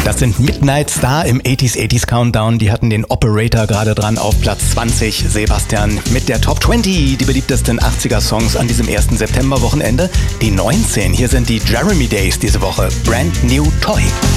Das sind Midnight Star im 80s Countdown. Die hatten den Operator gerade dran auf Platz 20. Sebastian mit der Top 20, die beliebtesten 80er-Songs an diesem 1. September-Wochenende. Die 19, hier sind die Jeremy Days diese Woche. Brand New Toy.